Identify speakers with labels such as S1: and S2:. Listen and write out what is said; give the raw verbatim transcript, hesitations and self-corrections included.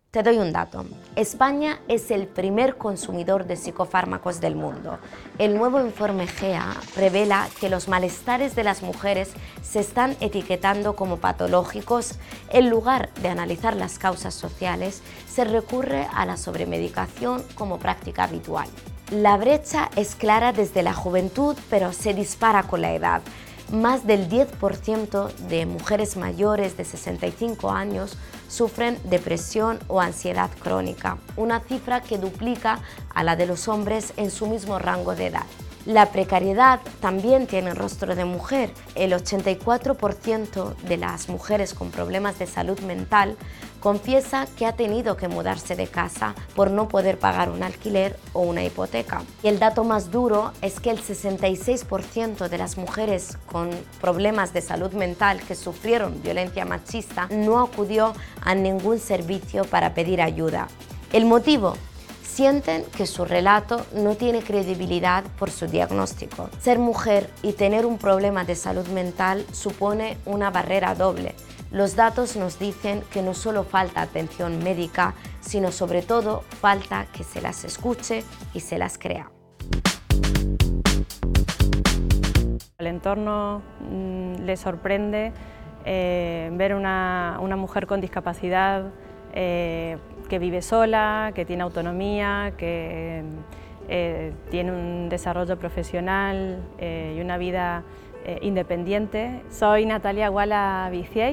S1: Te doy un dato. España es el primer consumidor de psicofármacos del mundo. El nuevo informe G E A revela que los malestares de las mujeres se están etiquetando como patológicos. En lugar de analizar las causas sociales, se recurre a la sobremedicación como práctica habitual. La brecha es clara desde la juventud, pero se dispara con la edad. Más del diez por ciento de mujeres mayores de sesenta y cinco años sufren depresión o ansiedad crónica, una cifra que duplica a la de los hombres en su mismo rango de edad. La precariedad también tiene rostro de mujer. El ochenta y cuatro por ciento de las mujeres con problemas de salud mental confiesa que ha tenido que mudarse de casa por no poder pagar un alquiler o una hipoteca. Y el dato más duro es que el sesenta y seis por ciento de las mujeres con problemas de salud mental que sufrieron violencia machista no acudió a ningún servicio para pedir ayuda. ¿El motivo? Sienten que su relato no tiene credibilidad por su diagnóstico. Ser mujer y tener un problema de salud mental supone una barrera doble. Los datos nos dicen que no solo falta atención médica, sino sobre todo falta que se las escuche y se las crea.
S2: El entorno mmm, le sorprende eh, ver una, una mujer con discapacidad eh, que vive sola, que tiene autonomía, que eh, tiene un desarrollo profesional eh, y una vida eh, independiente. Soy Natalia Guala Viciey.